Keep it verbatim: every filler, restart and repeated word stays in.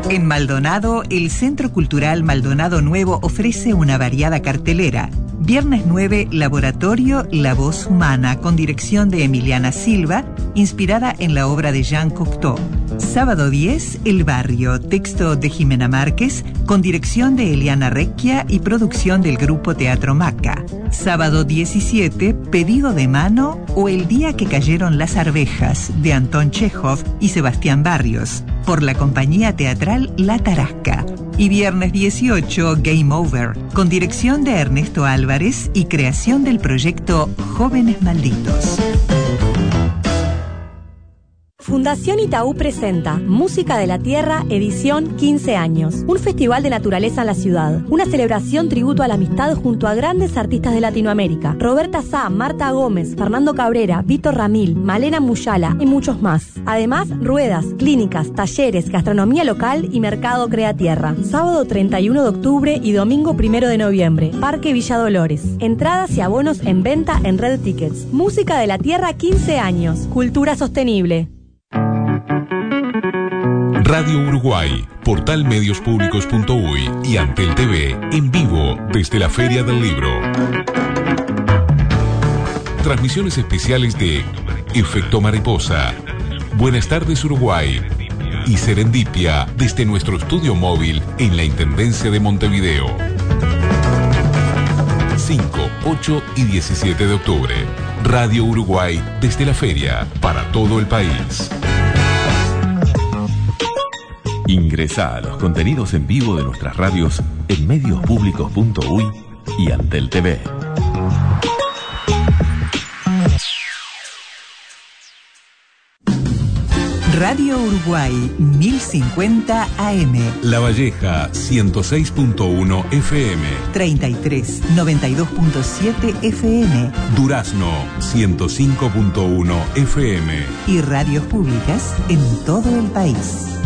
En Maldonado, el Centro Cultural Maldonado Nuevo ofrece una variada cartelera. Viernes nueve, Laboratorio La Voz Humana, con dirección de Emiliana Silva, inspirada en la obra de Jean Cocteau. Sábado diez, El Barrio, texto de Jimena Márquez, con dirección de Eliana Recchia y producción del Grupo Teatro Maca. Sábado diecisiete, Pedido de Mano o El Día que Cayeron las Arvejas, de Antón Chekhov y Sebastián Barrios, por la compañía teatral La Tarasca. Y viernes dieciocho, Game Over, con dirección de Ernesto Álvarez y creación del proyecto Jóvenes Malditos. Fundación Itaú presenta Música de la Tierra, edición quince años. Un festival de naturaleza en la ciudad. Una celebración tributo a la amistad junto a grandes artistas de Latinoamérica. Roberta Sá, Marta Gómez, Fernando Cabrera, Víctor Ramil, Malena Muyala y muchos más. Además, ruedas, clínicas, talleres, gastronomía local y mercado Crea Tierra. Sábado treinta y uno de octubre y domingo primero de noviembre. Parque Villa Dolores. Entradas y abonos en venta en Red Tickets. Música de la Tierra, quince años. Cultura sostenible. Radio Uruguay, portal medios públicos punto uy y Antel T V en vivo desde la Feria del Libro. Transmisiones especiales de Efecto Mariposa, Buenas tardes Uruguay y Serendipia desde nuestro estudio móvil en la Intendencia de Montevideo. cinco, ocho y diecisiete de octubre. Radio Uruguay desde la feria para todo el país. Ingresá a los contenidos en vivo de nuestras radios en medios públicos punto uy y Antel T V. Radio Uruguay mil cincuenta A M. La Valleja ciento seis punto uno F M. treinta y tres, noventa y dos punto siete F M. Durazno ciento cinco punto uno F M. Y radios públicas en todo el país.